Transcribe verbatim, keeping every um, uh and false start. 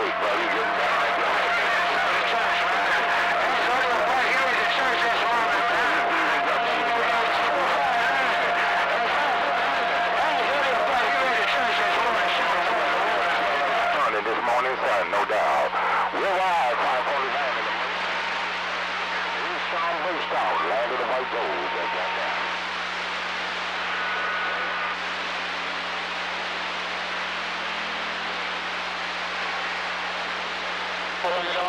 lake, bro. You getting down like that. Church, man. That's the only way here is the church that's running down. That's the only way here is the church that's running down. This morning sun, no doubt. We're live, five forty-nine in the morning. Here's Sean Winston, land of the white gold. That's right now. Oh,